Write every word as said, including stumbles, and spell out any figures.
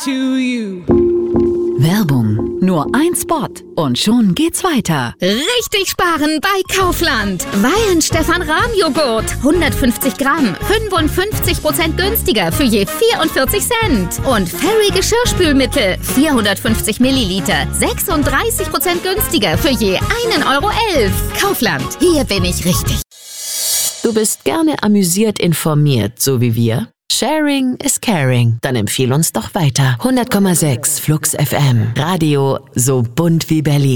to you. Werbung. Nur ein Spot und schon geht's weiter. Richtig sparen bei Kaufland. Weihenstephan-Rahmjoghurt. hundertfünfzig Gramm. fünfundfünfzig Prozent günstiger für je vierundvierzig Cent. Und Fairy Geschirrspülmittel. vierhundertfünfzig Milliliter. sechsunddreißig Prozent günstiger für je einen Euro elf. Kaufland. Hier bin ich richtig. Du bist gerne amüsiert informiert, so wie wir? Sharing is caring. Dann empfehl uns doch weiter. hundert Komma sechs Flux F M. Radio so bunt wie Berlin.